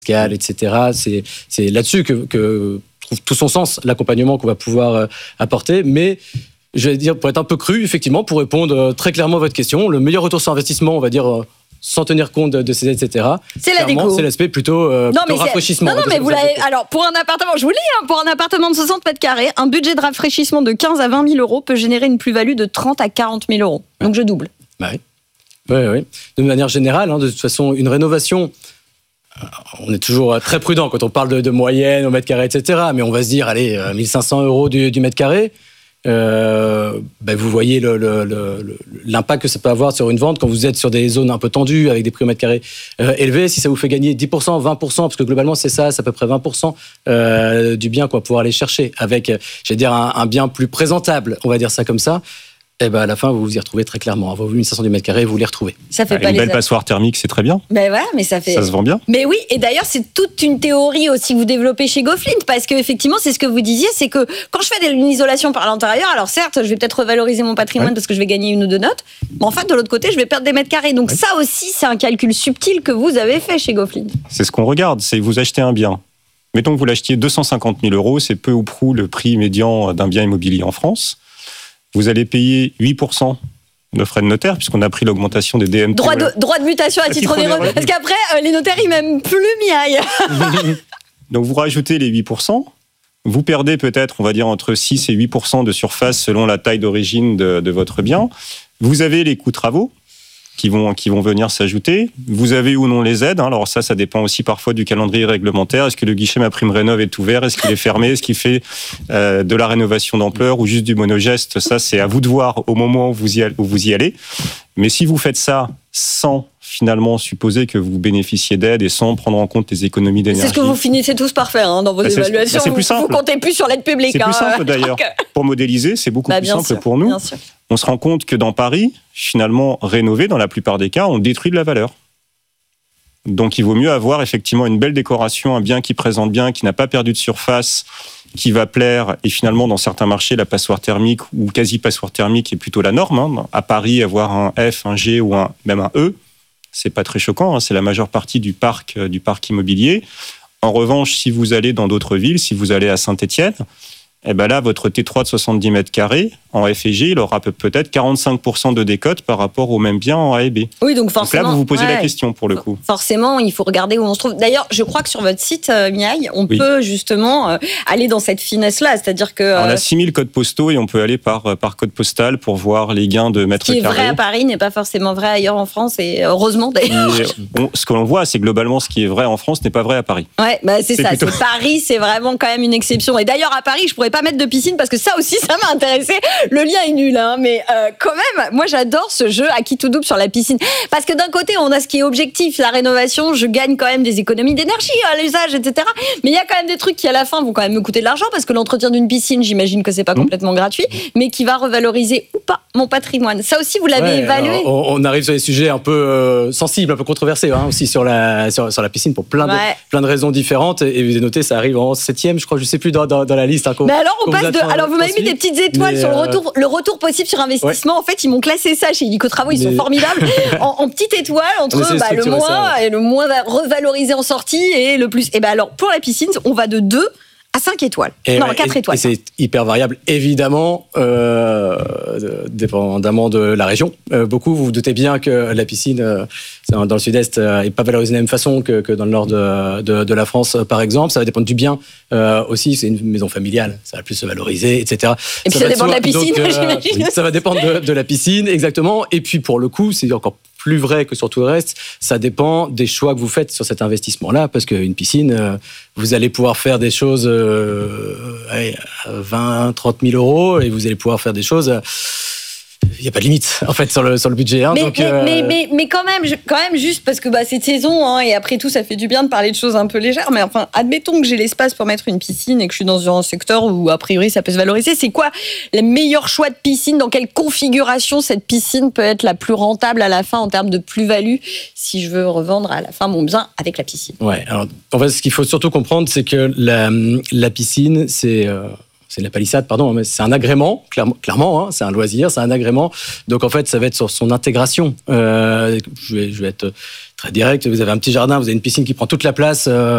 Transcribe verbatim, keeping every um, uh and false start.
et cetera. C'est, c'est là-dessus que, que trouve tout son sens l'accompagnement qu'on va pouvoir euh, apporter. Mais je vais dire, pour être un peu cru, effectivement, pour répondre euh, très clairement à votre question, le meilleur retour sur investissement, on va dire, euh, sans tenir compte de, de ces aides, et cetera. C'est la déco. C'est l'aspect plutôt, euh, non, plutôt mais rafraîchissement. Non, non, mais vous l'avez. Alors, pour un appartement, je vous lis, hein, pour un appartement de soixante mètres carrés, un budget de rafraîchissement de quinze à vingt mille euros peut générer une plus-value de trente à quarante mille euros. Ouais. Donc, je double. Bah oui. Oui, oui. De manière générale, hein, de toute façon, une rénovation, euh, on est toujours très prudent quand on parle de, de moyenne au mètre carré, et cetera. Mais on va se dire, allez, euh, mille cinq cents euros du, du mètre carré. Euh, ben vous voyez le, le, le, l'impact que ça peut avoir sur une vente quand vous êtes sur des zones un peu tendues avec des prix au mètre carré euh, élevés. Si ça vous fait gagner dix pour cent, vingt pour cent, parce que globalement c'est ça, c'est à peu près vingt pour cent euh, du bien qu'on va pouvoir aller chercher avec, j'allais dire, un, un bien plus présentable, on va dire ça comme ça. Et ben à la fin, vous vous y retrouvez très clairement. Vos mille cinq cents du mètre carré, vous les retrouvez. Ça fait ah, pas une les belle a... passoire thermique, c'est très bien. Ben voilà, mais ça fait. Ça se vend bien. Mais oui, et d'ailleurs, c'est toute une théorie aussi que vous développez chez GoFlint, parce que effectivement, c'est ce que vous disiez, c'est que quand je fais une isolation par l'intérieur, alors certes, je vais peut-être revaloriser mon patrimoine ouais. parce que je vais gagner une ou deux notes, mais en fait, de l'autre côté, je vais perdre des mètres carrés. Donc ouais. ça aussi, c'est un calcul subtil que vous avez fait chez GoFlint. C'est ce qu'on regarde, c'est vous achetez un bien. Mettons que vous l'achetiez deux cent cinquante mille euros, c'est peu ou prou le prix médian d'un bien immobilier en France. Vous allez payer huit pour cent de frais de notaire, puisqu'on a pris l'augmentation des D M T. Droit de, droit de mutation à, à titre onéreux. Parce qu'après, euh, les notaires, ils m'aiment plus miaille. Donc, vous rajoutez les huit pour cent. Vous perdez peut-être, on va dire, entre six et huit pour cent de surface selon la taille d'origine de, de votre bien. Vous avez les coûts travaux qui vont, qui vont venir s'ajouter. Vous avez ou non les aides. Hein. Alors ça, ça dépend aussi parfois du calendrier réglementaire. Est-ce que le guichet MaPrimeRénov' est ouvert? Est-ce qu'il est fermé? Est-ce qu'il fait euh, de la rénovation d'ampleur ou juste du monogeste? Ça, c'est à vous de voir au moment où vous y, où vous y allez. Mais si vous faites ça sans finalement supposer que vous bénéficiez d'aide et sans prendre en compte les économies d'énergie. C'est ce que vous finissez tous par faire hein, dans vos bah, évaluations. Bah, c'est plus simple. Vous comptez plus sur l'aide publique. C'est hein, plus simple d'ailleurs. Que... Pour modéliser, c'est beaucoup bah, plus simple sûr, pour nous. Sûr. On se rend compte que dans Paris, finalement, rénover, dans la plupart des cas, on détruit de la valeur. Donc, il vaut mieux avoir effectivement une belle décoration, un bien qui présente bien, qui n'a pas perdu de surface, qui va plaire. Et finalement, dans certains marchés, la passoire thermique ou quasi-passoire thermique est plutôt la norme. Hein. À Paris, avoir un F, un G ou un, même un E, c'est pas très choquant. Hein. C'est la majeure partie du parc, euh, du parc immobilier. En revanche, si vous allez dans d'autres villes, si vous allez à Saint-Étienne, eh ben là, votre T trois de soixante-dix mètres carrés, en F et G, il aura peut-être quarante-cinq pour cent de décote par rapport au même bien en A et B. Oui, donc forcément. Donc là, vous vous posez ouais, la question pour le coup. Forcément, il faut regarder où on se trouve. D'ailleurs, je crois que sur votre site, euh, Miaille, on oui. peut justement euh, aller dans cette finesse-là. C'est-à-dire que. Euh, on a six mille codes postaux et on peut aller par, par code postal pour voir les gains de mètres carrés. Ce qui est vrai à Paris n'est pas forcément vrai ailleurs en France et heureusement d'ailleurs. On, ce que l'on voit, c'est que globalement, ce qui est vrai en France n'est pas vrai à Paris. Ouais, bah c'est, c'est ça. Plutôt... C'est Paris, c'est vraiment quand même une exception. Et d'ailleurs, à Paris, je pourrais pas mettre de piscine parce que ça aussi, ça m'a intéressé. Le lien est nul, hein, mais euh, quand même, moi j'adore ce jeu à qui tout double sur la piscine. Parce que d'un côté, on a ce qui est objectif, la rénovation, je gagne quand même des économies d'énergie à l'usage, et cetera. Mais il y a quand même des trucs qui, à la fin, vont quand même me coûter de l'argent parce que l'entretien d'une piscine, j'imagine que c'est pas mmh. complètement gratuit, mais qui va revaloriser ou pas mon patrimoine. Ça aussi, vous l'avez ouais, évalué. Alors, on, on arrive sur des sujets un peu euh, sensibles, un peu controversés hein, aussi sur la, sur, sur la piscine pour plein de, ouais. plein de raisons différentes. Et vous avez noté, ça arrive en septième, je crois, je sais plus dans, dans, dans la liste. Hein, mais alors, on passe de. Alors, vous m'avez mis des petites étoiles mais sur le retour, le retour possible sur investissement. Ouais. En fait, ils m'ont classé ça chez Illico Travaux, ils mais... sont formidables. en, en petites étoiles entre bah, le moins ça, ouais. et le moins revalorisé en sortie et le plus. Et ben alors, pour la piscine, on va de deux à cinq étoiles. Et non, ouais, quatre et, étoiles. Et c'est hyper variable, évidemment, euh, dépendamment de la région. Euh, beaucoup, vous vous doutez bien que la piscine, euh, dans le sud-est, n'est pas valorisée de la même façon que, que dans le nord de, de, de la France, par exemple. Ça va dépendre du bien euh, aussi. C'est une maison familiale, ça va plus se valoriser, et cetera. Et puis ça, ça dépend de la piscine, donc, euh, j'imagine. Ça va dépendre de, de la piscine, exactement. Et puis, pour le coup, c'est encore plus vrai que sur tout le reste, ça dépend des choix que vous faites sur cet investissement-là, parce qu'une piscine, euh, vous allez pouvoir faire des choses euh, allez, vingt, trente mille euros, et vous allez pouvoir faire des choses... Euh, il n'y a pas de limite, en fait, sur le, sur le budget. Hein, mais, donc, mais, euh... mais, mais, mais quand même, je, quand même, juste parce que bah, c'est de saison, hein, et après tout, ça fait du bien de parler de choses un peu légères, mais enfin, admettons que j'ai l'espace pour mettre une piscine et que je suis dans un secteur où, a priori, ça peut se valoriser. C'est quoi le meilleur choix de piscine? Dans quelle configuration cette piscine peut être la plus rentable à la fin en termes de plus-value si je veux revendre à la fin mon bien avec la piscine? Ouais, alors, en fait, ce qu'il faut surtout comprendre, c'est que la, la piscine, c'est... Euh... c'est la palissade, pardon, mais c'est un agrément, clairement, clairement hein, c'est un loisir, c'est un agrément. Donc en fait, ça va être sur son intégration. Euh, je, vais, je vais être très direct. Vous avez un petit jardin, vous avez une piscine qui prend toute la place. Euh,